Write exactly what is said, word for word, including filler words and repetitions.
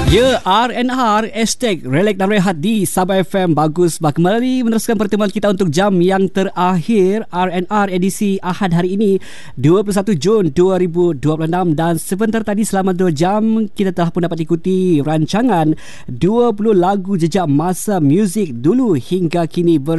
Ya, R and R hashtag Relax dan Rehat di Sabah F M. Bagus bah kembali meneruskan pertemuan kita untuk jam yang terakhir R and R edisi Ahad hari ini dua puluh satu Jun dua ribu dua puluh enam. Dan sebentar tadi selama dua jam kita telah pun dapat ikuti rancangan dua puluh lagu jejak masa muzik dulu hingga kini ber